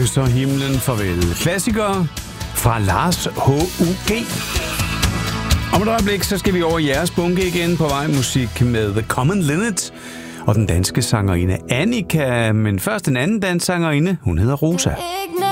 kysser himlen farvel. Klassikere fra Lars H.U.G. Om et øjeblik, så skal vi over i jeres bunke igen på vej musik med The Common Linnet og den danske sangerinde Annika. Men først en anden dansk sangerinde, hun hedder Rosa.